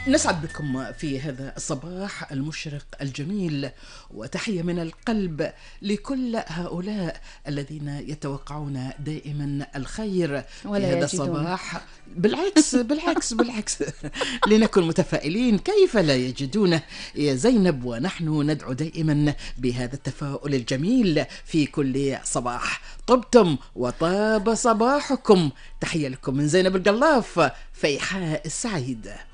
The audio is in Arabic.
نسعد بكم في هذا الصباح المشرق الجميل، وتحية من القلب لكل هؤلاء الذين يتوقعون دائما الخير في هذا الصباح. بالعكس بالعكس بالعكس لنكن متفائلين، كيف لا يجدونه يا زينب؟ ونحن ندعو دائما بهذا التفاؤل الجميل في كل صباح. طبتم وطاب صباحكم. تحية لكم من زينب القلاف، فيحاء السعيد.